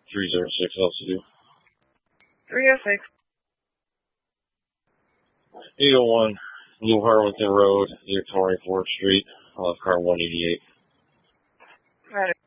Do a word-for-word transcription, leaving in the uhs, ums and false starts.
three zero six L C D. three oh six. eight oh one New Harlington Road, near twenty-fourth Street, off car one eighty-eight. Got it.